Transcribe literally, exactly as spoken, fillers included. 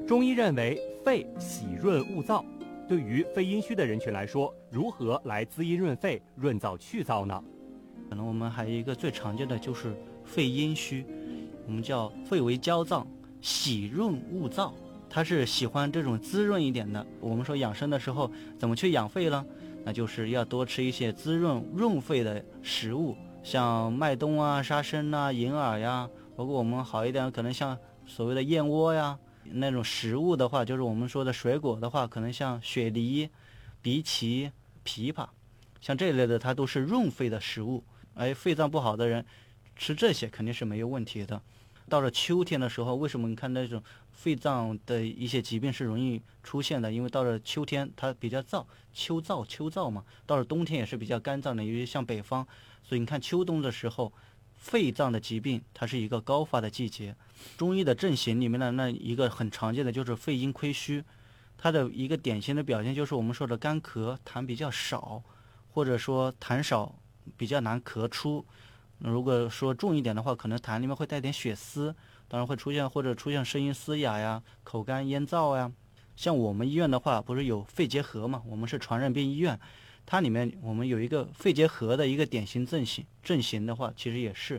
中医认为肺喜润恶燥，对于肺阴虚的人群来说，如何来滋阴润肺、润燥去燥呢？ 可能我们还有一个最常见的就是肺阴虚，我们叫肺为焦脏，喜润恶燥，它是喜欢这种滋润一点的。我们说养生的时候怎么去养肺呢？那就是要多吃一些滋润润肺的食物，像麦冬啊、沙参啊、银耳呀，包括我们好一点可能像所谓的燕窝呀，那种食物的话，就是我们说的水果的话，可能像雪梨、荸荠、枇杷，像这一类的它都是润肺的食物。哎，肺脏不好的人吃这些肯定是没有问题的。到了秋天的时候，为什么你看那种肺脏的一些疾病是容易出现的？因为到了秋天它比较燥，秋燥秋燥嘛。到了冬天也是比较干燥的，因为像北方，所以你看秋冬的时候，肺脏的疾病它是一个高发的季节。中医的症型里面的那一个很常见的就是肺阴亏虚，它的一个典型的表现就是我们说的干咳，痰比较少，或者说痰少比较难咳出。如果说重一点的话，可能痰里面会带点血丝，当然会出现或者出现声音嘶哑呀、口干咽燥呀。像我们医院的话，不是有肺结核嘛？我们是传染病医院，它里面我们有一个肺结核的一个典型症型，症型的话，其实也是